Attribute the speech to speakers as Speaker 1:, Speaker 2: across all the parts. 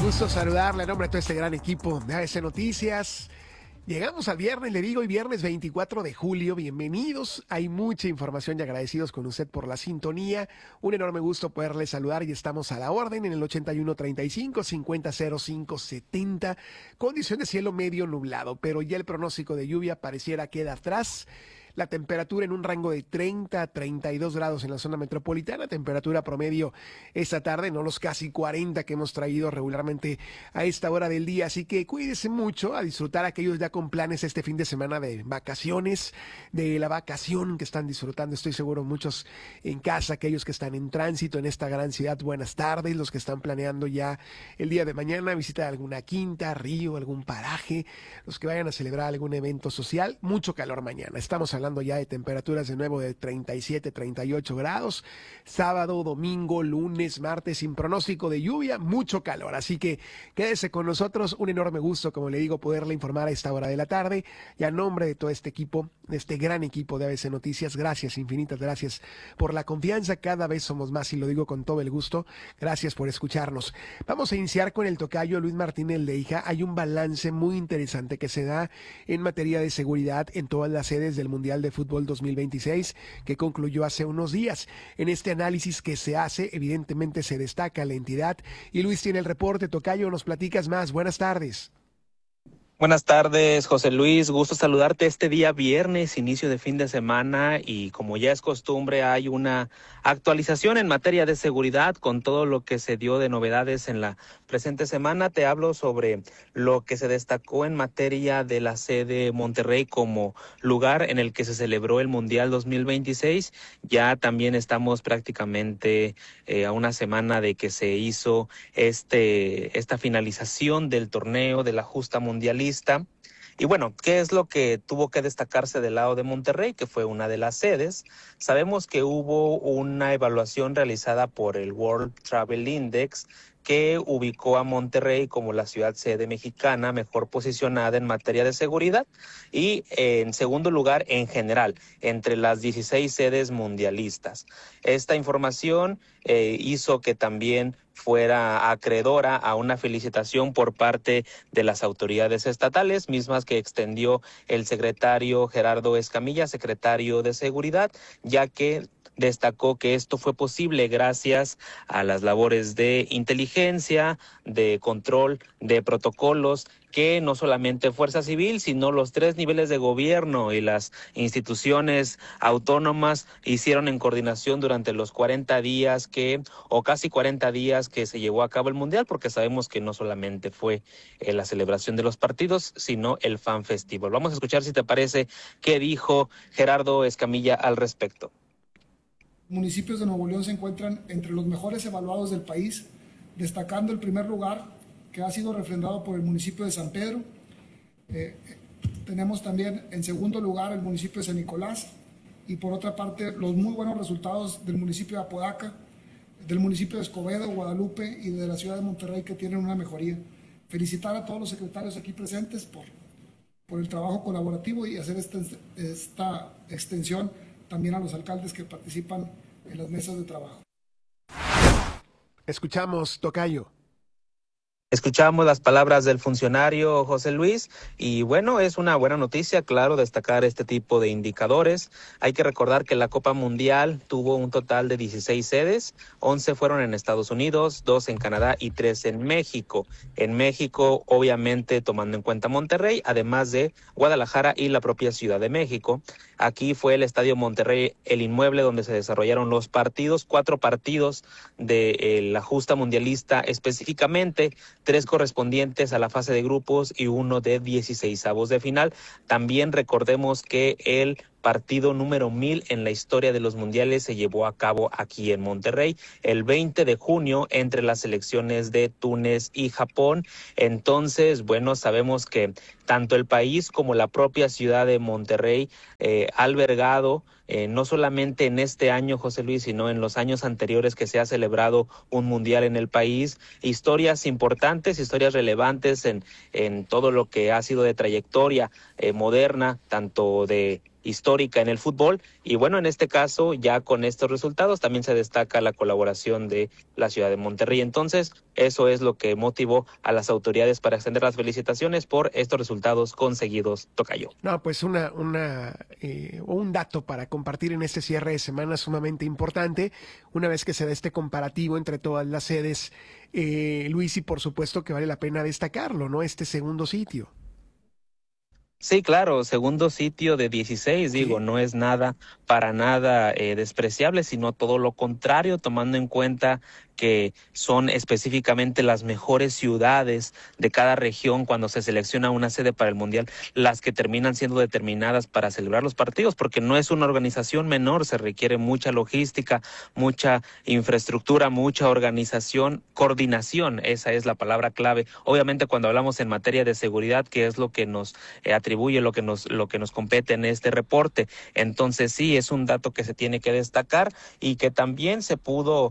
Speaker 1: Gusto saludarle a nombre de todo este gran equipo de ABC Noticias. Llegamos al viernes, le digo, hoy viernes 24 de julio. Bienvenidos. Hay mucha información y agradecidos con usted por la sintonía. Un enorme gusto poderle saludar y estamos a la orden en el 8135-500570. Condición de cielo medio nublado, pero ya el pronóstico de lluvia pareciera queda atrás. La temperatura en un rango de 30 a 32 grados en la zona metropolitana, temperatura promedio esta tarde, no los casi 40 que hemos traído regularmente a esta hora del día. Así que cuídense mucho, a disfrutar aquellos ya con planes este fin de semana de vacaciones, de la vacación que están disfrutando. Estoy seguro muchos en casa, aquellos que están en tránsito en esta gran ciudad, buenas tardes. Los que están planeando ya el día de mañana visitar alguna quinta, río, algún paraje, los que vayan a celebrar algún evento social, mucho calor mañana. Estamos hablando ya de temperaturas de nuevo de 37, 38 grados, sábado, domingo, lunes, martes, sin pronóstico de lluvia, mucho calor, así que quédese con nosotros, un enorme gusto, como le digo, poderle informar a esta hora de la tarde, y a nombre de todo este equipo, de este gran equipo de ABC Noticias, gracias, infinitas gracias por la confianza, cada vez somos más, y lo digo con todo el gusto, gracias por escucharnos. Vamos a iniciar con el tocayo Luis Martínez Leija. Hay un balance muy interesante que se da en materia de seguridad en todas las sedes del Mundial de Fútbol 2026 que concluyó hace unos días. En este análisis que se hace, evidentemente se destaca la entidad y Luis tiene el reporte. Tocayo, nos platicas más. Buenas tardes.
Speaker 2: Buenas tardes, José Luis. Gusto saludarte este día viernes, inicio de fin de semana, y como ya es costumbre hay una actualización en materia de seguridad con todo lo que se dio de novedades en la presente semana. Te hablo sobre lo que se destacó en materia de la sede Monterrey como lugar en el que se celebró el Mundial 2026. Ya también estamos prácticamente a una semana de que se hizo esta finalización del torneo de la justa mundialista. Y bueno, ¿qué es lo que tuvo que destacarse del lado de Monterrey, que fue una de las sedes? Sabemos que hubo una evaluación realizada por el World Travel Index que ubicó a Monterrey como la ciudad sede mexicana mejor posicionada en materia de seguridad y en segundo lugar en general entre las 16 sedes mundialistas. Esta información hizo que también fuera acreedora a una felicitación por parte de las autoridades estatales, mismas que extendió el secretario Gerardo Escamilla, secretario de Seguridad, ya que destacó que esto fue posible gracias a las labores de inteligencia, de control, de protocolos que no solamente Fuerza Civil, sino los 3 niveles de gobierno y las instituciones autónomas hicieron en coordinación durante los 40 días o casi 40 días que se llevó a cabo el Mundial, porque sabemos que no solamente fue la celebración de los partidos, sino el Fan Festival. Vamos a escuchar, si te parece, qué dijo Gerardo Escamilla al respecto.
Speaker 3: Municipios de Nuevo León se encuentran entre los mejores evaluados del país, destacando el primer lugar que ha sido refrendado por el municipio de San Pedro. Tenemos también en segundo lugar el municipio de San Nicolás y por otra parte los muy buenos resultados del municipio de Apodaca, del municipio de Escobedo, Guadalupe y de la ciudad de Monterrey, que tienen una mejoría. Felicitar a todos los secretarios aquí presentes por el trabajo colaborativo y hacer esta extensión también a los alcaldes que participan en las mesas de trabajo.
Speaker 1: Escuchamos, tocayo.
Speaker 2: Escuchamos las palabras del funcionario José Luis y bueno, es una buena noticia, claro, destacar este tipo de indicadores. Hay que recordar que la Copa Mundial tuvo un total de 16 sedes, 11 fueron en Estados Unidos, 2 en Canadá y 3 en México. En México, obviamente, tomando en cuenta Monterrey, además de Guadalajara y la propia Ciudad de México. Aquí fue el Estadio Monterrey, el inmueble donde se desarrollaron los partidos, 4 partidos de la justa mundialista específicamente, 3 correspondientes a la fase de grupos y 1 de 16avos de final. También recordemos que el partido número 1000 en la historia de los mundiales se llevó a cabo aquí en Monterrey el 20 de junio entre las selecciones de Túnez y Japón. Entonces, bueno, sabemos que tanto el país como la propia ciudad de Monterrey ha albergado no solamente en este año, José Luis, sino en los años anteriores que se ha celebrado un mundial en el país, historias importantes, historias relevantes en todo lo que ha sido de trayectoria moderna, tanto de histórica en el fútbol. Y bueno, en este caso, ya con estos resultados, también se destaca la colaboración de la ciudad de Monterrey. Entonces, eso es lo que motivó a las autoridades para extender las felicitaciones por estos resultados conseguidos, tocayo.
Speaker 1: No, pues un dato para compartir en este cierre de semana sumamente importante, una vez que se da este comparativo entre todas las sedes, Luis, y por supuesto que vale la pena destacarlo, ¿no? Este segundo sitio.
Speaker 2: Sí, claro, segundo sitio de 16, digo,
Speaker 1: Sí.
Speaker 2: no es nada, para nada despreciable, sino todo lo contrario, tomando en cuenta que son específicamente las mejores ciudades de cada región cuando se selecciona una sede para el Mundial, las que terminan siendo determinadas para celebrar los partidos, porque no es una organización menor, se requiere mucha logística, mucha infraestructura, mucha organización, coordinación, esa es la palabra clave. Obviamente cuando hablamos en materia de seguridad, que es lo que nos atribuye, lo que nos compete en este reporte, entonces sí, es un dato que se tiene que destacar y que también se pudo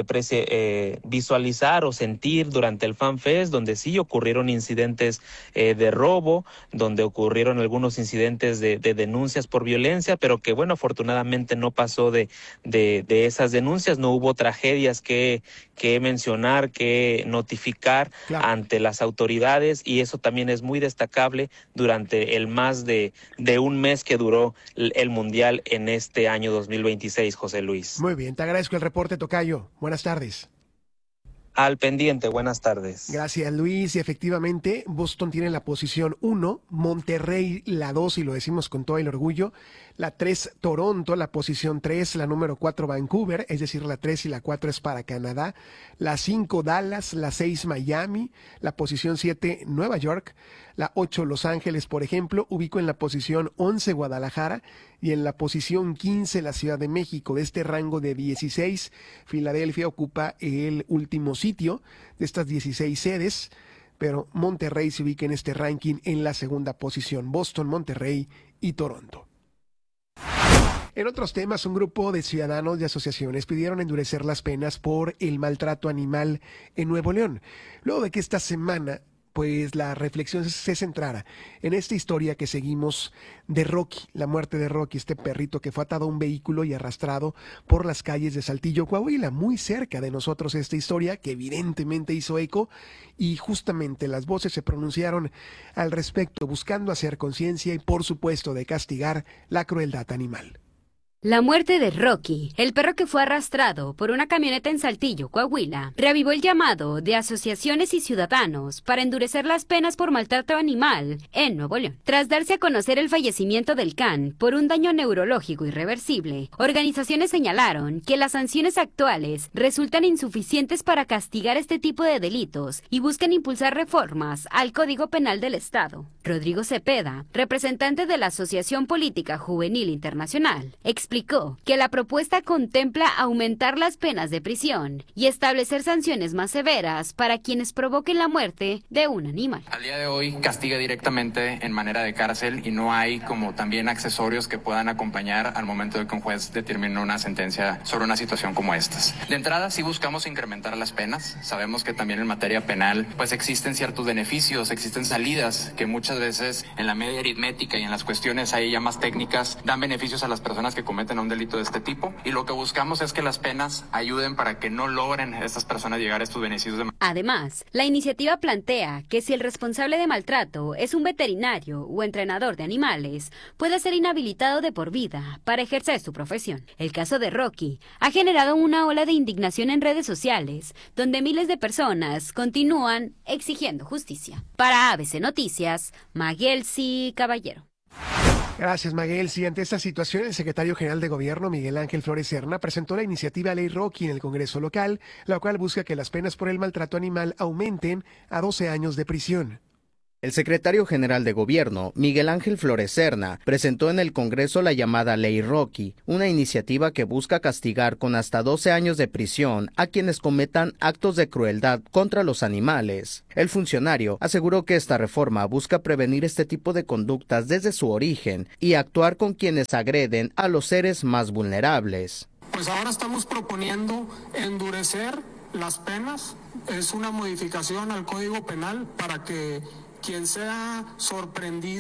Speaker 2: visualizar o sentir durante el Fan Fest, donde sí ocurrieron incidentes de robo, donde ocurrieron algunos incidentes de denuncias por violencia, pero que bueno, afortunadamente no pasó de esas denuncias, no hubo tragedias que mencionar, que notificar
Speaker 1: Claro.
Speaker 2: ante las autoridades, y eso también es muy destacable durante el más de un mes que duró el Mundial en este año 2026, José Luis.
Speaker 1: Muy bien, te agradezco el reporte, tocayo. Buenas tardes.
Speaker 2: Al pendiente, buenas tardes.
Speaker 1: Gracias, Luis. Y efectivamente, Boston tiene la posición 1, Monterrey la 2, y lo decimos con todo el orgullo. La 3, Toronto, la posición 3, la número 4, Vancouver, es decir, la 3 y la 4 es para Canadá. La 5, Dallas, la 6, Miami, la posición 7, Nueva York, la 8, Los Ángeles, por ejemplo. Ubico en la posición 11, Guadalajara, y en la posición 15, la Ciudad de México. De este rango de 16, Filadelfia ocupa el último sitio de estas 16 sedes, pero Monterrey se ubica en este ranking en la segunda posición. Boston, Monterrey y Toronto. En otros temas, un grupo de ciudadanos y asociaciones pidieron endurecer las penas por el maltrato animal en Nuevo León, luego de que esta semana pues la reflexión se centrara en esta historia que seguimos de Rocky, la muerte de Rocky, este perrito que fue atado a un vehículo y arrastrado por las calles de Saltillo, Coahuila, muy cerca de nosotros esta historia que evidentemente hizo eco, y justamente las voces se pronunciaron al respecto, buscando hacer conciencia y por supuesto de castigar la crueldad animal.
Speaker 4: La muerte de Rocky, el perro que fue arrastrado por una camioneta en Saltillo, Coahuila, reavivó el llamado de asociaciones y ciudadanos para endurecer las penas por maltrato animal en Nuevo León. Tras darse a conocer el fallecimiento del can por un daño neurológico irreversible, organizaciones señalaron que las sanciones actuales resultan insuficientes para castigar este tipo de delitos y buscan impulsar reformas al Código Penal del Estado. Rodrigo Cepeda, representante de la Asociación Política Juvenil Internacional, explicó que la propuesta contempla aumentar las penas de prisión y establecer sanciones más severas para quienes provoquen la muerte de un animal.
Speaker 5: Al día de hoy castiga directamente en manera de cárcel y no hay como también accesorios que puedan acompañar al momento de que un juez determine una sentencia sobre una situación como estas. De entrada sí buscamos incrementar las penas. Sabemos que también en materia penal pues existen ciertos beneficios, existen salidas que muchas veces en la media aritmética y en las cuestiones ahí ya más técnicas dan beneficios a las personas que cometen un delito de este tipo, y lo que buscamos es que las penas ayuden para que no logren estas personas llegar a estos beneficios.
Speaker 4: Además, la iniciativa plantea que si el responsable de maltrato es un veterinario o entrenador de animales, puede ser inhabilitado de por vida para ejercer su profesión. El caso de Rocky ha generado una ola de indignación en redes sociales, donde miles de personas continúan exigiendo justicia. Para ABC Noticias, Maguelsi Caballero.
Speaker 1: Gracias, Maguel. Sí, ante esta situación, el secretario general de Gobierno, Miguel Ángel Flores Serna, presentó la iniciativa Ley Rocky en el Congreso local, la cual busca que las penas por el maltrato animal aumenten a 12 años de prisión.
Speaker 6: El secretario general de Gobierno, Miguel Ángel Flores Serna, presentó en el Congreso la llamada Ley Rocky, una iniciativa que busca castigar con hasta 12 años de prisión a quienes cometan actos de crueldad contra los animales. El funcionario aseguró que esta reforma busca prevenir este tipo de conductas desde su origen y actuar con quienes agreden a los seres más vulnerables.
Speaker 7: Pues ahora estamos proponiendo endurecer las penas. Es una modificación al Código Penal para que quien sea sorprendido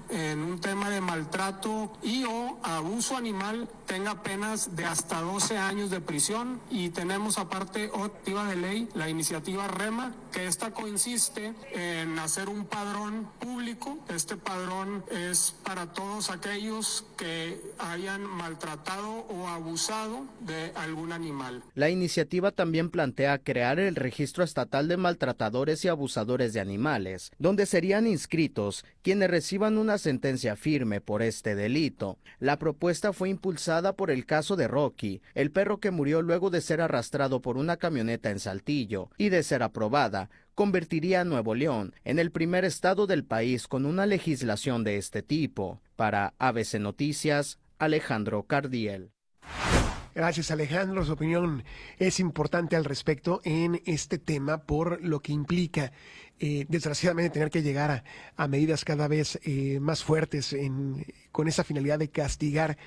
Speaker 7: en un tema de maltrato y o abuso animal tenga penas de hasta 12 años de prisión. Y tenemos aparte otra de ley, la iniciativa REMA, que esta consiste en hacer un padrón público. Este padrón es para todos aquellos que hayan maltratado o abusado de algún animal.
Speaker 6: La iniciativa también plantea crear el Registro Estatal de Maltratadores y Abusadores de Animales, donde serían inscritos quienes reciban una sentencia firme por este delito. La propuesta fue impulsada por el caso de Rocky, el perro que murió luego de ser arrastrado por una camioneta en Saltillo, y de ser aprobada, convertiría a Nuevo León en el primer estado del país con una legislación de este tipo. Para ABC Noticias, Alejandro Cardiel.
Speaker 1: Gracias, Alejandro. Su opinión es importante al respecto en este tema por lo que implica, desgraciadamente, tener que llegar a medidas cada vez más fuertes con esa finalidad de castigar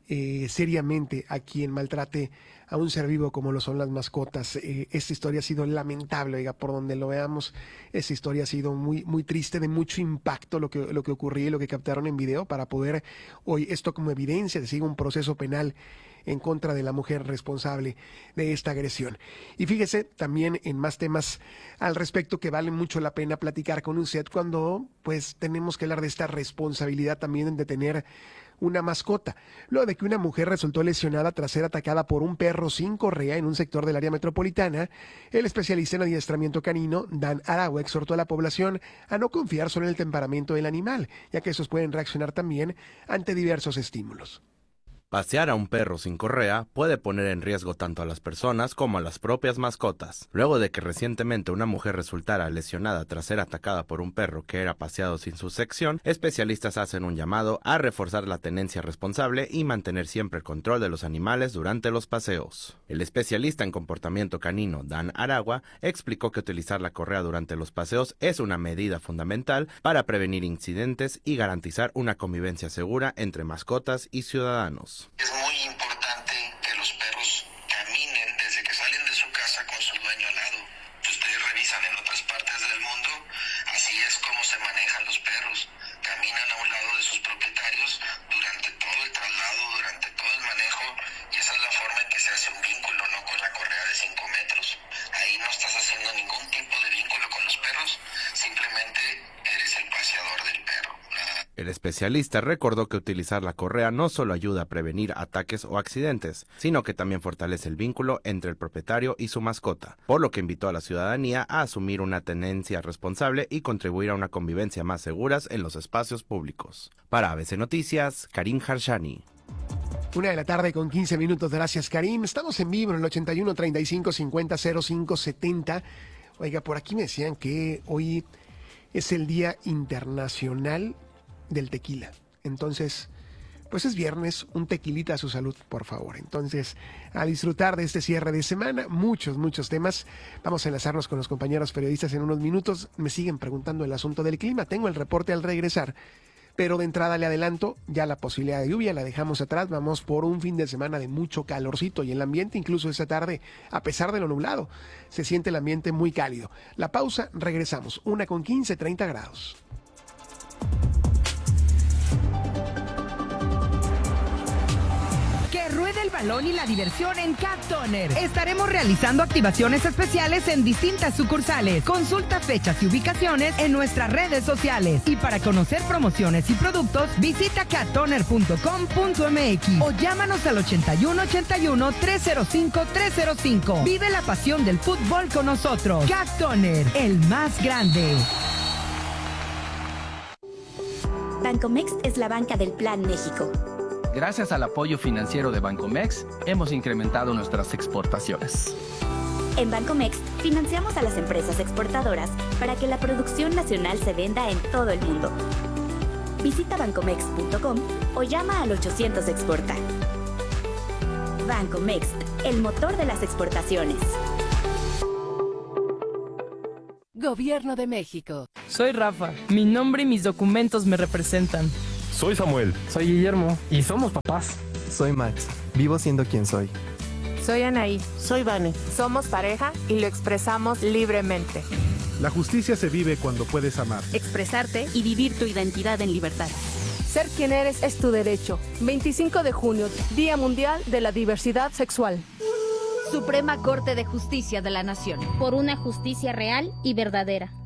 Speaker 1: seriamente a quien maltrate a un ser vivo como lo son las mascotas. Esta historia ha sido lamentable, oiga, por donde lo veamos. Esta historia ha sido muy, muy triste, de mucho impacto lo que ocurrió y lo que captaron en video para poder hoy esto como evidencia de seguir un proceso penal en contra de la mujer responsable de esta agresión. Y fíjese también en más temas al respecto que vale mucho la pena platicar con usted cuando pues tenemos que hablar de esta responsabilidad también de tener una mascota. Luego de que una mujer resultó lesionada tras ser atacada por un perro sin correa en un sector del área metropolitana, el especialista en adiestramiento canino, Dan Aragua, exhortó a la población a no confiar solo en el temperamento del animal, ya que estos pueden reaccionar también ante diversos estímulos.
Speaker 8: Pasear a un perro sin correa puede poner en riesgo tanto a las personas como a las propias mascotas. Luego de que recientemente una mujer resultara lesionada tras ser atacada por un perro que era paseado sin su sección, especialistas hacen un llamado a reforzar la tenencia responsable y mantener siempre el control de los animales durante los paseos. El especialista en comportamiento canino, Dan Aragua, explicó que utilizar la correa durante los paseos es una medida fundamental para prevenir incidentes y garantizar una convivencia segura entre mascotas y ciudadanos.
Speaker 9: Es muy importante que los perros caminen desde que salen de su casa con su dueño al lado. Ustedes revisan en otras partes del mundo, así es como se manejan los perros. Caminan a un lado de sus propietarios durante todo el traslado, durante todo el manejo, y esa es la forma en que se hace un vínculo, no con la correa de 5 metros. Ahí no estás haciendo ningún tipo de vínculo con los perros, simplemente eres el paseador del perro.
Speaker 8: El especialista recordó que utilizar la correa no solo ayuda a prevenir ataques o accidentes, sino que también fortalece el vínculo entre el propietario y su mascota, por lo que invitó a la ciudadanía a asumir una tenencia responsable y contribuir a una convivencia más seguras en los espacios públicos. Para ABC Noticias, Karim Harshani.
Speaker 1: 1:15 p.m. Gracias, Karim. Estamos en vivo en el 81 35 50 05 70. Oiga, por aquí me decían que hoy es el Día Internacional del Tequila. Entonces, pues es viernes, un tequilita a su salud, por favor. Entonces, a disfrutar de este cierre de semana, muchos temas. Vamos a enlazarnos con los compañeros periodistas en unos minutos. Me siguen preguntando el asunto del clima. Tengo el reporte al regresar, pero de entrada le adelanto, ya la posibilidad de lluvia la dejamos atrás. Vamos por un fin de semana de mucho calorcito y el ambiente, incluso esta tarde, a pesar de lo nublado, se siente el ambiente muy cálido. La pausa, regresamos. 1:15, 30 grados.
Speaker 10: Rueda el balón y la diversión en Cat Toner. Estaremos realizando activaciones especiales en distintas sucursales. Consulta fechas y ubicaciones en nuestras redes sociales. Y para conocer promociones y productos, visita cattoner.com.mx o llámanos al 8181-305-305. Vive la pasión del fútbol con nosotros. Cat Toner, el más grande.
Speaker 11: Bancomext es la banca del Plan México.
Speaker 12: Gracias al apoyo financiero de Bancomext, hemos incrementado nuestras exportaciones.
Speaker 11: En Bancomext, financiamos a las empresas exportadoras para que la producción nacional se venda en todo el mundo. Visita bancomext.com o llama al 800 Exporta. Bancomext, el motor de las exportaciones.
Speaker 13: Gobierno de México.
Speaker 14: Soy Rafa. Mi nombre y mis documentos me representan.
Speaker 15: Soy Samuel.
Speaker 16: Soy Guillermo. Y somos papás.
Speaker 17: Soy Max. Vivo siendo quien soy.
Speaker 18: Soy Anaí.
Speaker 19: Soy Vane.
Speaker 18: Somos pareja y lo expresamos libremente.
Speaker 15: La justicia se vive cuando puedes amar,
Speaker 20: expresarte y vivir tu identidad en libertad.
Speaker 15: Ser quien eres es tu derecho. 25 de junio, Día Mundial de la Diversidad Sexual.
Speaker 19: Suprema Corte de Justicia de la Nación.
Speaker 20: Por una justicia real y verdadera.